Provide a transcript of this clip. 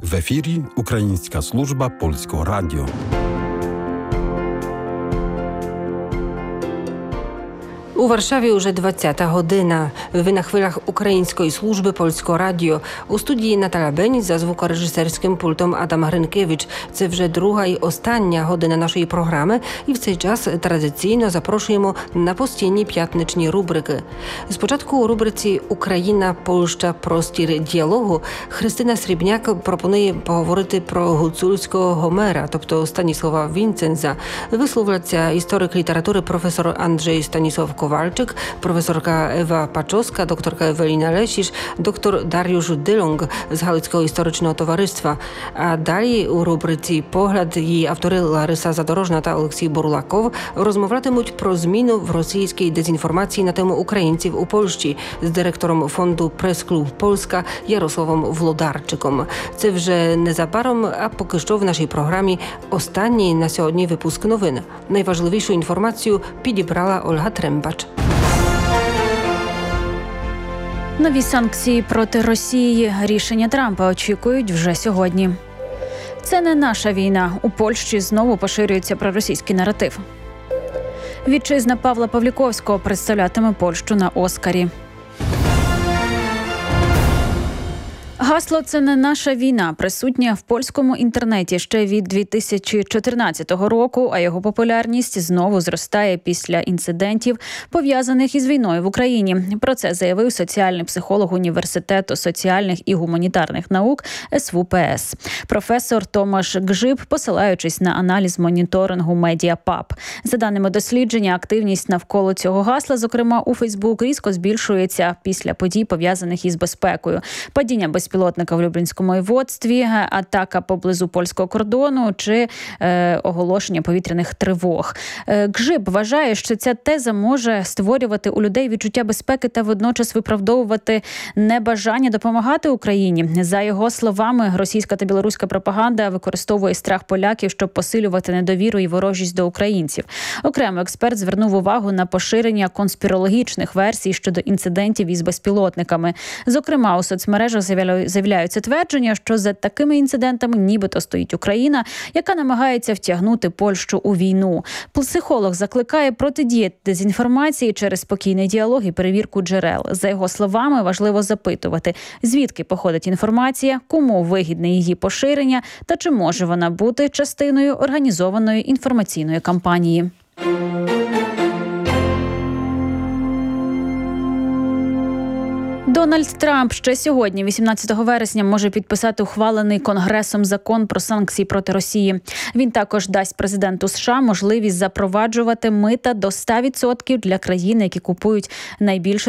В ефірі Українська служба Польського радіо. У Варшаві уже 20-та година. Ви на хвилях Української служби Польського радіо. У студії Наталя Беніць, за звукорежисерським пультом Адам Гринкевич. Це вже друга і остання година нашої програми. І в цей час традиційно запрошуємо на постійні п'ятничні рубрики. Спочатку у рубриці «Україна, Польща. Простір діалогу» Христина Срібняк пропонує поговорити про гуцульського Гомера, тобто Станіслава Вінценза. Висловляться історик літератури професор Анджей Станіслав Kowalczyk, profesorka Ewa Paczowska, doktorka Ewelina Lesisz, doktor Dariusz Dylong z Галицького історичного товариства. А далі у рубриці «Погляд» її автори Лариса Задорожна та Олексій Бурлаков розмовлятимуть про зміну в російській дезінформації на тему українців у Польщі з директором фонду «Прес-клуб Польська» Ярославом Влодарчиком. Це вже незабаром, а поки що в нашій програмі останній на сьогодні випуск новин. Найважливішу інформацію підібрала Ольга Трембач. Нові санкції проти Росії. Рішення Трампа очікують вже сьогодні. Це не наша війна. У Польщі знову поширюється проросійський наратив. Вітчизна Павла Павліковського представлятиме Польщу на Оскарі. Гасло «Це не наша війна» присутнє в польському інтернеті ще від 2014 року, а його популярність знову зростає після інцидентів, пов'язаних із війною в Україні. Про це заявив соціальний психолог Університету соціальних і гуманітарних наук СВПС. Професор Томаш Гжиб, посилаючись на аналіз моніторингу Медіапаб. За даними дослідження, активність навколо цього гасла, зокрема у Фейсбук, різко збільшується після подій, пов'язаних із безпекою. Падіння безпілотника в Люблінському воєводстві, атака поблизу польського кордону чи оголошення повітряних тривог. Гжиб вважає, що ця теза може створювати у людей відчуття безпеки та водночас виправдовувати небажання допомагати Україні. За його словами, російська та білоруська пропаганда використовує страх поляків, щоб посилювати недовіру і ворожість до українців. Окремо експерт звернув увагу на поширення конспірологічних версій щодо інцидентів із безпілотниками. Зокрема, у соцмережах з'являються твердження, що за такими інцидентами нібито стоїть Україна, яка намагається втягнути Польщу у війну. Психолог закликає протидіяти дезінформації через спокійний діалог і перевірку джерел. За його словами, важливо запитувати, звідки походить інформація, кому вигідне її поширення та чи може вона бути частиною організованої інформаційної кампанії. Дональд Трамп ще сьогодні, 18 вересня, може підписати ухвалений Конгресом закон про санкції проти Росії. Він також дасть президенту США можливість запроваджувати мита до 100% для країн, які купують найбільше